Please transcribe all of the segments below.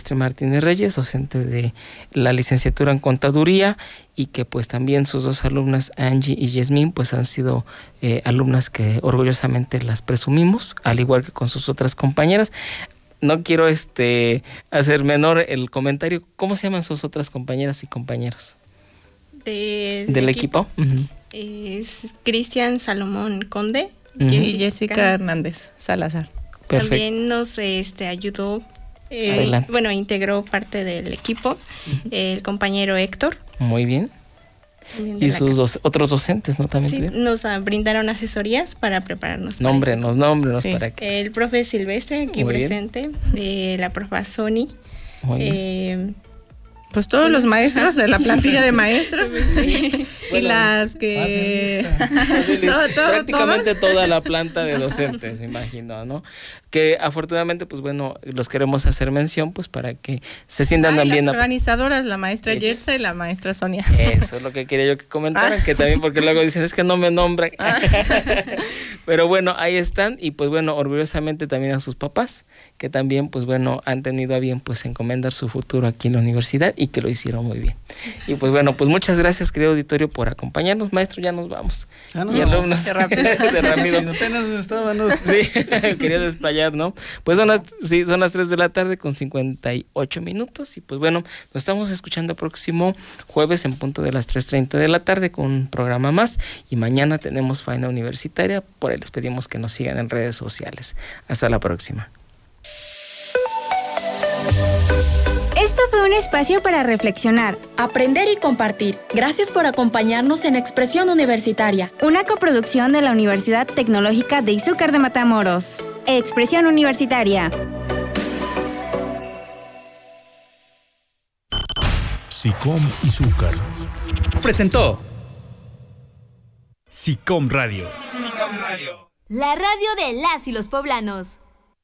Silvestre Martínez Reyes, docente de la licenciatura en Contaduría, y que pues también sus dos alumnas, Angie y Yasmín, pues han sido alumnas que orgullosamente las presumimos, al igual que con sus otras compañeras. No quiero hacer menor el comentario. ¿Cómo se llaman sus otras compañeras y compañeros? ¿Del equipo? Uh-huh. Es Cristian Salomón Conde y Jessica Hernández Salazar. Perfecto. También nos ayudó, integró parte del equipo, uh-huh, el compañero Héctor. Muy bien. Y sus otros docentes, ¿no? También sí, nos brindaron asesorías para prepararnos. Nómbrenos sí. Para que... El profe Silvestre, aquí muy presente, la profa Sony. Pues todos los maestros de la plantilla de maestros y bueno, las que prácticamente toda la planta de docentes, me imagino, ¿no? Que afortunadamente, pues bueno, los queremos hacer mención, pues para que se sientan también las organizadoras, la maestra Yersa y la maestra Sonia. Eso es lo que quería yo que comentaran, que también, porque luego dicen, es que no me nombran. Pero bueno, ahí están, y pues bueno, orgullosamente también a sus papás, que también, pues bueno, han tenido a bien, pues encomendar su futuro aquí en la universidad, y que lo hicieron muy bien. Y pues bueno, pues muchas gracias, querido auditorio, por acompañarnos. Maestro, ya nos vamos. No, y alumnos, qué rápido. De rápido. Apenas estábamos. Sí, quería desplayar, ¿no? Pues son las 3 de la tarde con 58 minutos, y pues bueno, nos estamos escuchando el próximo jueves en punto de las 3:30 de la tarde con un programa más, y mañana tenemos faena universitaria. Por ahí les pedimos que nos sigan en redes sociales. Hasta la próxima. Esto fue un espacio para reflexionar, aprender y compartir. Gracias por acompañarnos en Expresión Universitaria, una coproducción de la Universidad Tecnológica de Izúcar de Matamoros. Expresión Universitaria. SICOM Izúcar presentó SICOM Radio. La radio de las y los poblanos.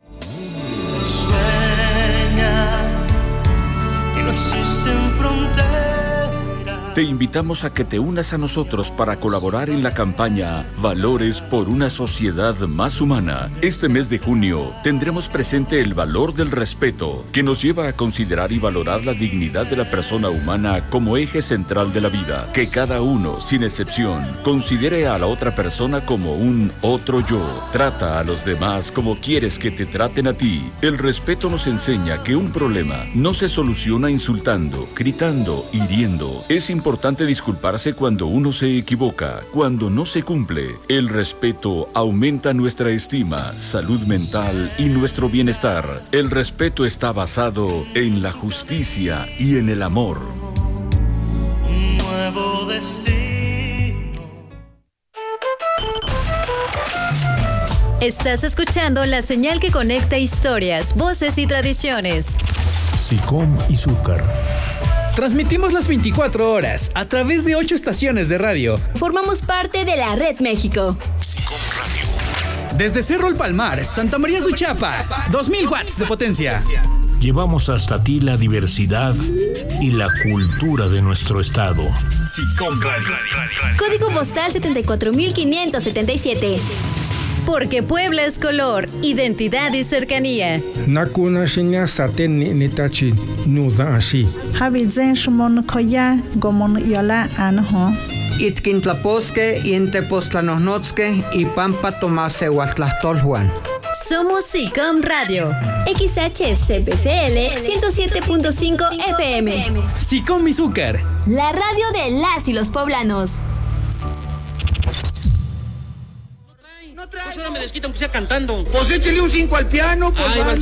No existen fronteras. Te invitamos a que te unas a nosotros para colaborar en la campaña Valores por una sociedad más humana. Este mes de junio tendremos presente el valor del respeto, que nos lleva a considerar y valorar la dignidad de la persona humana como eje central de la vida. Que cada uno, sin excepción, considere a la otra persona como un otro yo. Trata a los demás como quieres que te traten a ti. El respeto nos enseña que un problema no se soluciona insultando, gritando, hiriendo. Es importante disculparse cuando uno se equivoca, cuando no se cumple. El respeto aumenta nuestra estima, salud mental y nuestro bienestar. El respeto está basado en la justicia y en el amor. Un nuevo destino. Estás escuchando la señal que conecta historias, voces y tradiciones. SICOM Izúcar. Transmitimos las 24 horas a través de 8 estaciones de radio. Formamos parte de la Red México. SICOM Radio. Desde Cerro El Palmar, Santa María Suchapa, 2000 watts de potencia. Llevamos hasta ti la diversidad y la cultura de nuestro estado. SICOM Radio. Código postal 74577. Porque Puebla es color, identidad y cercanía. Nakuna shinya saten nitachi nuda ashi. Habizen shmon koya gomon yala anho. Itkintlaposque intepostlanosnotske y pampa tomase huatlastolhuan. Somos SICOM Radio. XHCPCL 107.5 FM. SICOM Izúcar. La radio de las y los poblanos. Pues ahora me desquitan que sea cantando. Pues échale un 5 al piano, pues.